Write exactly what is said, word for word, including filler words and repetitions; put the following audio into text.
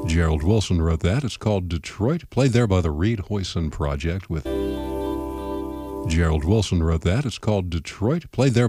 Gerald Wilson wrote that. It's called Detroit, played there by the Reed Hoyson Project with Gerald Wilson wrote that. It's called Detroit, played there